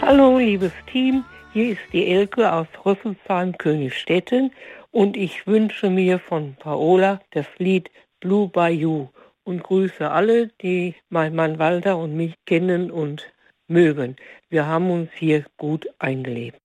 Hallo, liebes Team, hier ist die Elke aus Rüsselsheim-Königstetten und ich wünsche mir von Paola das Lied Blue Bayou und grüße alle, die mein Mann Walter und mich kennen und mögen. Wir haben uns hier gut eingelebt.